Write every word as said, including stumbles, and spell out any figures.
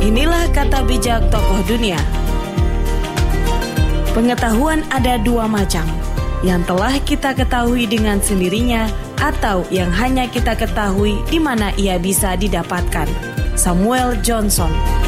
Inilah kata bijak tokoh dunia. Pengetahuan ada dua macam, yang telah kita ketahui dengan sendirinya atau yang hanya kita ketahui di mana ia bisa didapatkan. Samuel Johnson.